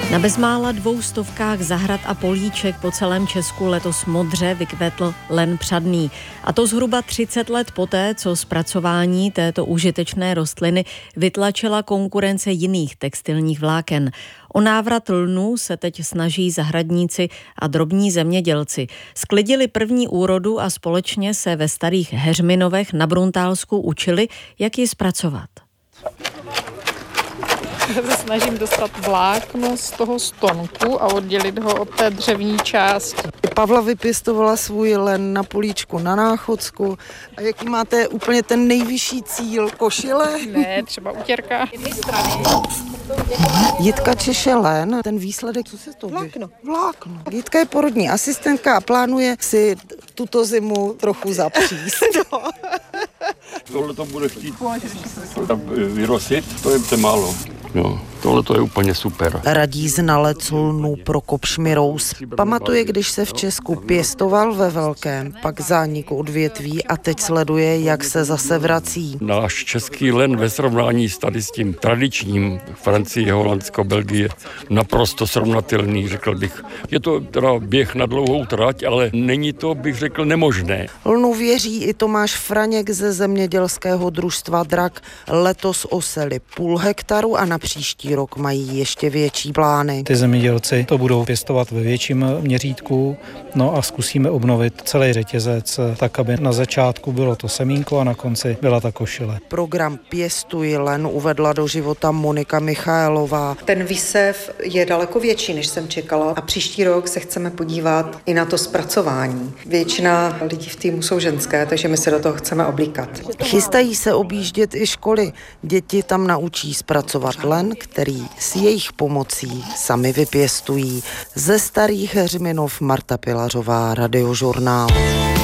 Na bezmála 200 zahrad a políček po celém Česku letos modře vykvetl len přadný. A to zhruba 30 let poté, co zpracování této užitečné rostliny vytlačila konkurence jiných textilních vláken. O návrat lnů se teď snaží zahradníci a drobní zemědělci. Sklidili první úrodu a společně se ve Starých Heřminovech na Bruntálsku učili, jak ji zpracovat. Se snažím dostat vlákno z toho stonku a oddělit ho od té dřevní části. Pavla vypěstovala svůj len na políčku na Náchodsku. A jaký máte úplně ten nejvyšší cíl? Košile? Ne, třeba utěrka. Jitka češe len, ten výsledek, co se to Vlákno. Jitka je porodní asistentka a plánuje si tuto zimu trochu zapříst. Tohle to bude chtít vyrosit, to je málo. Jo, tohle to je úplně super. Radí znalec lnů Prokop Šmirous. Pamatuje, když se v Česku pěstoval ve velkém, pak zánik odvětví a teď sleduje, jak se zase vrací. Náš český len ve srovnání s tady s tím tradičním Francie, Holandsko, Belgie naprosto srovnatelný, řekl bych. Je to teda běh na dlouhou trať, ale není to, bych řekl, nemožné. Lnu věří i Tomáš Franěk ze zemědělského družstva Drak. Letos oseli 0,5 hektaru a na příští rok mají ještě větší plány. Ty zemědělci to budou pěstovat ve větším měřítku, no a zkusíme obnovit celý řetězec, tak aby na začátku bylo to semínko a na konci byla ta košile. Program Pěstuj len uvedla do života Monika Michaelová. Ten výsev je daleko větší, než jsem čekala a příští rok se chceme podívat i na to zpracování. Většina lidí v týmu jsou ženské, takže my se do toho chceme oblíkat. Chystají se objíždět i školy. Děti tam naučí zpracovat len, který s jejich pomocí sami vypěstují. Ze Starých Heřminov Marta Pilařová, Radiožurnál.